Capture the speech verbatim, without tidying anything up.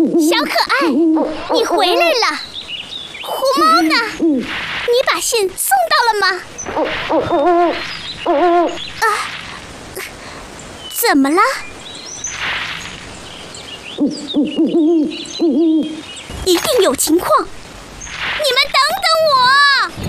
小可爱，你回来了。狐猫呢？你把信送到了吗？啊，怎么了？一定有情况，你们等等我。